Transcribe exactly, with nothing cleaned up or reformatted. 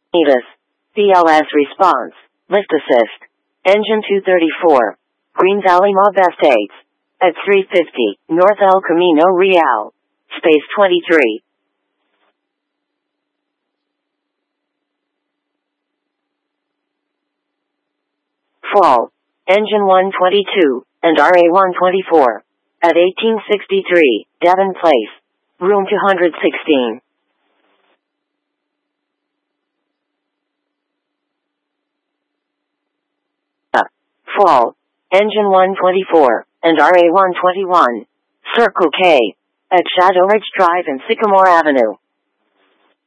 Nevis. B L S response. Lift assist. Engine two thirty-four. Green Valley Mob Estates. At three fifty, North El Camino Real. Space twenty-three. Fall. Engine one twenty-two, and R A one twenty-four. At eighteen sixty-three, Devon Place. Room two hundred sixteen. Fall. Engine one twenty-four, and R A one twenty-one. Circle K. At Shadow Ridge Drive and Sycamore Avenue.